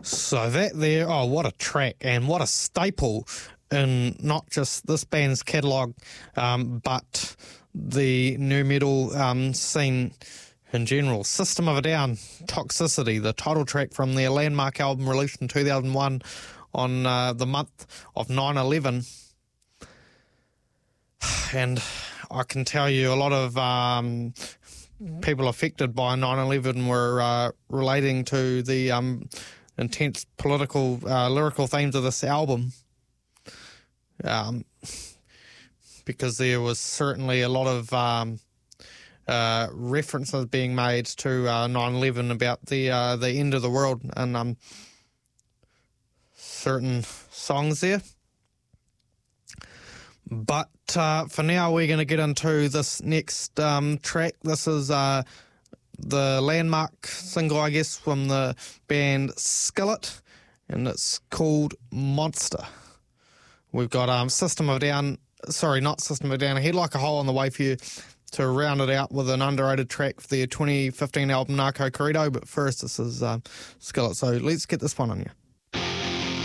So that there, oh, what a track and what a staple in not just this band's catalogue, but the nu metal scene in general. System of a Down, Toxicity, the title track from their landmark album released in 2001 on the month of 9/11. And I can tell you a lot of people affected by 9/11 were relating to the intense political, lyrical themes of this album. Because there was certainly a lot of references being made to 9/11 about the end of the world and certain songs there. But for now, we're going to get into this next track. This is the landmark single, I guess, from the band Skillet, and it's called Monster. We've got System of a Down, sorry, not System of a Down, Head Like a Hole on the way for you to round it out with an underrated track for their 2015 album Narco Corrido. But first, this is Skillet, so let's get this one on you.